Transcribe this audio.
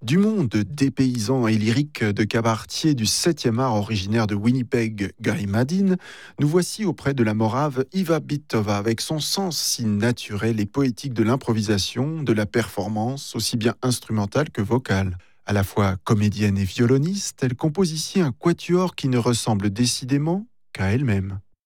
Du monde dépaysant et lyrique de cabaretier du 7e art originaire de Winnipeg, Guy Madin, nous voici auprès de la morave Iva Bitova avec son sens si naturel et poétique de l'improvisation, de la performance, aussi bien instrumentale que vocale. À la fois comédienne et violoniste, elle compose ici un quatuor qui ne ressemble décidément qu'à elle-même.